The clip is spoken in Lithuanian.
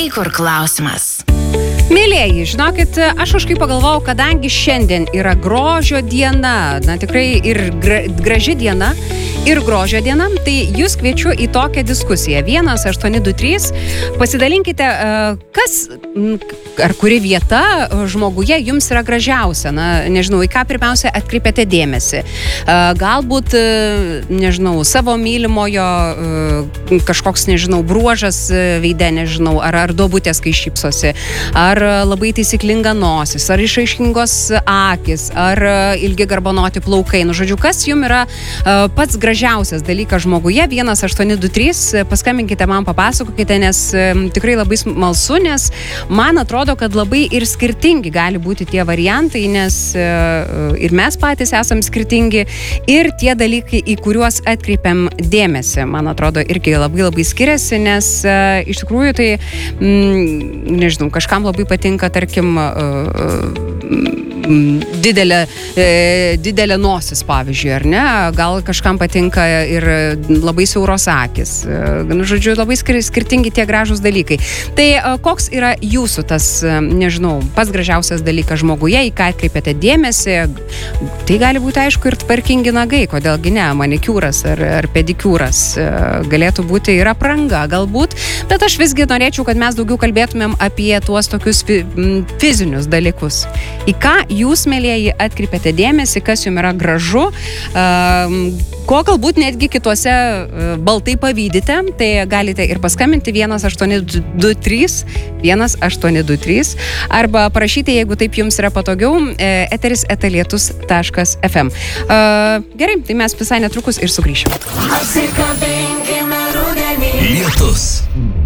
Štai kur klausimas. Mėlėjai, žinokit, aš kažkaip pagalvojau, kadangi šiandien yra grožio diena, tikrai ir graži diena, ir grožio diena, tai jūs kviečiu į tokią diskusiją. 1823, pasidalinkite, kas ar kuri vieta žmoguje jums yra gražiausia. Nežinau, į ką pirmiausia atkreipiate dėmesį. Galbūt, savo mylimojo kažkoks, bruožas veide, ar duobutės, kai šypsosi, ar labai taisyklinga nosis, ar išaiškingos akis, ar ilgi garbanoti plaukai. Žodžiu, kas jums yra pats gražiausias dalykas žmoguje? 1823, paskambinkite man, papasakokite, nes tikrai labai smalsu, nes man atrodo, kad labai ir skirtingi gali būti tie variantai, nes ir mes patys esam skirtingi, ir tie dalykai, į kuriuos atkreipiam dėmesį, man atrodo, irgi labai skiriasi, nes iš tikrųjų tai, kažkam labai patinka, tarkim, didelė nosis, pavyzdžiui, ar ne? Gal kažkam patinka ir labai siauros akis. Žodžiu, labai skirtingi tie gražūs dalykai. Tai koks yra jūsų tas, pats gražiausias dalykas žmoguje, į ką atkreipiate dėmesį? Tai gali būti, aišku, ir tvarkingi nagai, kodėlgi ne, manikiūras ar pedikiūras. Galėtų būti ir apranga, galbūt, bet aš visgi norėčiau, kad mes daugiau kalbėtumėm apie tuos tokius fizinius dalykus. Į ką jūs, mėlieji, atkreipiate dėmesį, kas jums yra gražu, ko galbūt netgi kituose baltai pavydite, tai galite ir paskambinti 1823, arba parašyti, jeigu taip jums yra patogiau, eteris@lietus.fm. Gerai, tai mes visai netrukus ir sugrįšim. Lietus.